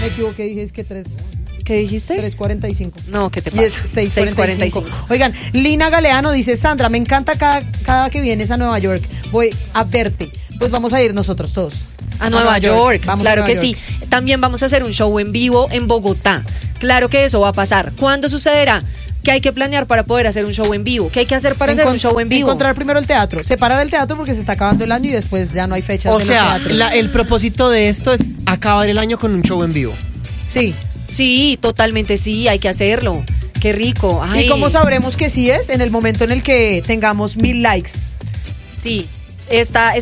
Me equivoqué, dije es que 3. ¿Qué dijiste? 3:45. No, ¿qué te Y es pasa? 6:45. Oigan, Lina Galeano dice, Sandra, me encanta cada que vienes a Nueva York. Voy a verte. Pues vamos a ir nosotros todos. A Nueva York. Vamos Claro a que Nueva sí. También vamos a hacer un show en vivo en Bogotá. Claro que eso va a pasar. ¿Cuándo sucederá? ¿Qué hay que planear para poder hacer un show en vivo? ¿Qué hay que hacer para hacer un show en vivo? Encontrar primero el teatro. Separar el teatro porque se está acabando el año y después ya no hay fechas O en sea, el teatro. el propósito de esto es acabar el año con un show en vivo. Sí. Sí, totalmente sí, hay que hacerlo. Qué rico. Ay. ¿Y cómo sabremos que sí es? En el momento en el que tengamos 1000 likes. Sí, está